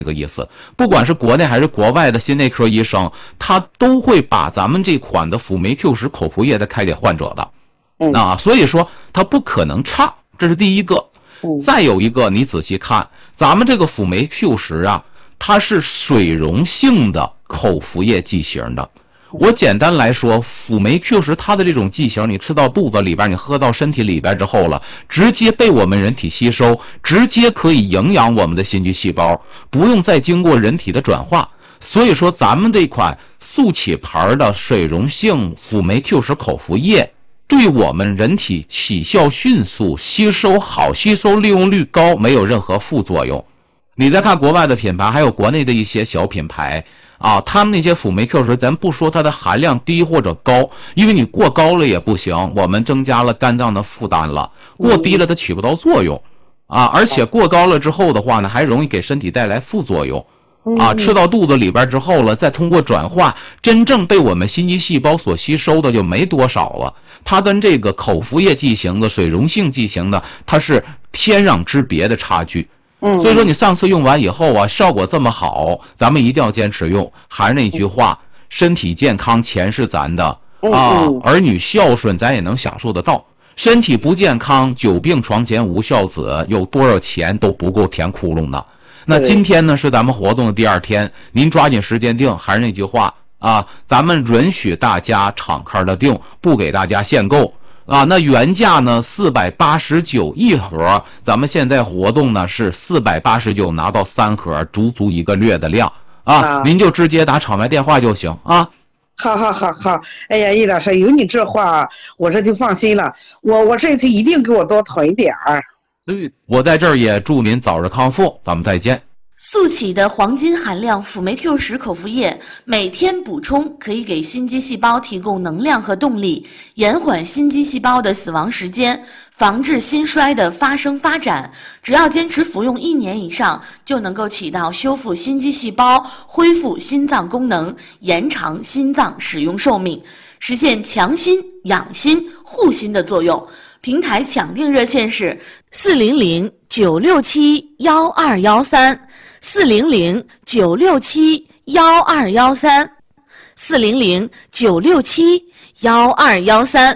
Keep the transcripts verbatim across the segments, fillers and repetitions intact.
这个意思。不管是国内还是国外的心内科医生，他都会把咱们这款的辅酶 Q 十口服液的开给患者的。嗯、啊，所以说它不可能差，这是第一个。嗯、再有一个，你仔细看，咱们这个辅酶 Q 十啊，它是水溶性的口服液剂型的。我简单来说，辅酶 Q 十它的这种剂型，你吃到肚子里边，你喝到身体里边之后了，直接被我们人体吸收，直接可以营养我们的心肌细胞，不用再经过人体的转化。所以说，咱们这款速起牌的水溶性辅酶 Q 十口服液，对我们人体起效迅速，吸收好，吸收利用率高，没有任何副作用。你再看国外的品牌，还有国内的一些小品牌啊，他们那些辅酶 Q 十，咱不说它的含量低或者高，因为你过高了也不行，我们增加了肝脏的负担了；过低了它起不到作用啊，而且过高了之后的话呢，还容易给身体带来副作用啊。吃到肚子里边之后了，再通过转化，真正被我们心肌细胞所吸收的就没多少了。它跟这个口服液剂型的、水溶性剂型的，它是天壤之别的差距。所以说你上次用完以后啊，效果这么好，咱们一定要坚持用。还是那句话，身体健康钱是咱的啊，儿女孝顺咱也能享受得到。身体不健康，久病床前无孝子，有多少钱都不够填窟窿的。那今天呢是咱们活动的第二天，您抓紧时间订。还是那句话啊，咱们允许大家敞开的订，不给大家限购。啊，那原价呢四百八十九一盒，咱们现在活动呢是四百八十九拿到三盒，足足一个月的量啊！啊您就直接打场外电话就行啊。 好好好好，哎呀，易老师有你这话，我这就放心了。我我这次一定给我多囤点儿。 对，我在这儿也祝您早日康复，咱们再见。 速起的黄金含量辅酶 Q 十口服液，每天补充可以给心肌细胞提供能量和动力，延缓心肌细胞的死亡时间，防治心衰的发生发展。只要坚持服用一年以上，就能够起到修复心肌细胞、恢复心脏功能、延长心脏使用寿命，实现强心、养心、护心的作用。平台抢订热线是四零零九六七幺二幺三。四零零九六七幺二幺三，四零零九六七幺二幺三。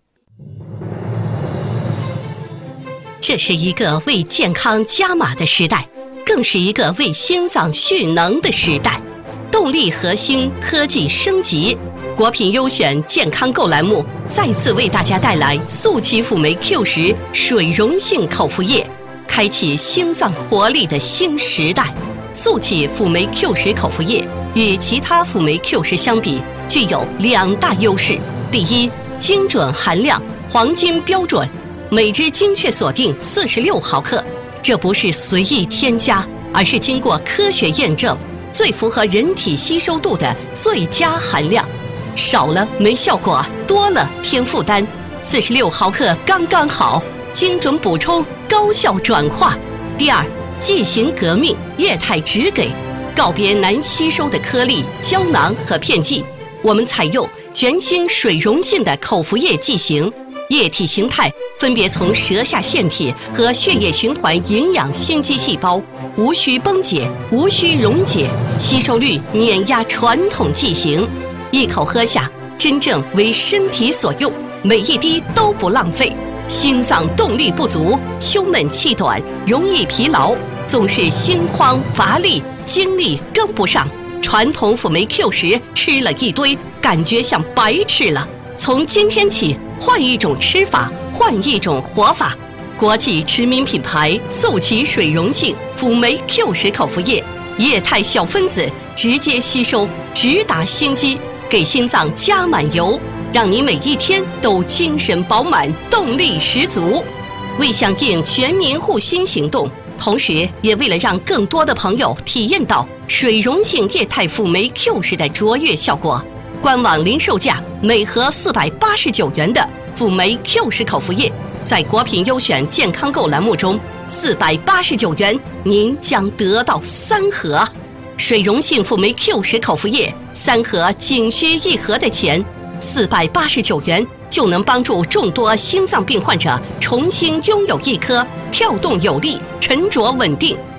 这是一个为健康加码的时代，更是一个为心脏蓄能的时代。动力核心科技升级，国品优选健康购栏目再次为大家带来速起辅酶 Q 十水溶性口服液。开启心脏活力的新时代。速起辅酶 Q 十口服液与其他辅酶 Q 十相比，具有两大优势。第一，精准含量，黄金标准，每支精确锁定四十六毫克，这不是随意添加，而是经过科学验证，最符合人体吸收度的最佳含量。少了没效果，多了添负担。四十六毫克刚刚好，精准补充，高效转化。第二，剂型革命，液态直给，告别难吸收的颗粒、胶囊和片剂，我们采用全新水溶性的口服液剂型，液体形态分别从舌下腺体和血液循环营养心肌细胞，无需崩解，无需溶解，吸收率碾压传统剂型，一口喝下，真正为身体所用，每一滴都不浪费。心脏动力不足，胸闷气短，容易疲劳，总是心慌乏力，精力跟不上。传统辅酶 Q 十吃了一堆，感觉像白吃了。从今天起，换一种吃法，换一种活法。国际知名品牌速起水溶性辅酶 Q 十口服液，液态小分子直接吸收，直达心肌，给心脏加满油，让你每一天都精神饱满，动力十足。为响应全民护心行动，同时也为了让更多的朋友体验到水溶性液态辅酶 Q 十的卓越效果，官网零售价每盒四百八十九元的辅酶 Q 十口服液，在国品优选健康购栏目中，四百八十九元您将得到三盒水溶性辅酶 Q 十口服液，三盒仅需一盒的钱，四百八十九元就能帮助众多心脏病患者重新拥有一颗跳动有力、沉着稳定、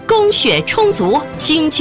供血充足，经久